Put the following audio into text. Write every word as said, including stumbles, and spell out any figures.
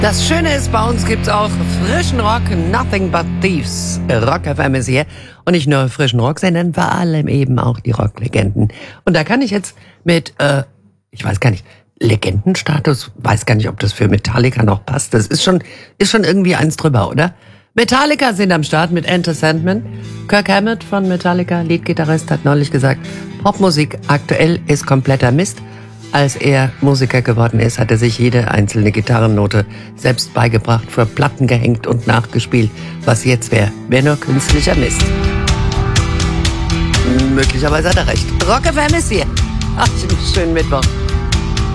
Das Schöne ist, bei uns gibt's auch frischen Rock, Nothing But Thieves. Rock F M ist hier. Und nicht nur frischen Rock, sondern vor allem eben auch die Rocklegenden. Und da kann ich jetzt mit, äh, ich weiß gar nicht, Legendenstatus, weiß gar nicht, ob das für Metallica noch passt. Das ist schon, ist schon irgendwie eins drüber, oder? Metallica sind am Start mit Enter Sandman. Kirk Hammett von Metallica, Leadgitarrist, hat neulich gesagt, Popmusik aktuell ist kompletter Mist. Als er Musiker geworden ist, hat er sich jede einzelne Gitarrennote selbst beigebracht, vor Platten gehängt und nachgespielt. Was jetzt wäre, wäre nur künstlicher Mist. Möglicherweise hat er recht. Rock F M ist hier. Ach, schönen Mittwoch.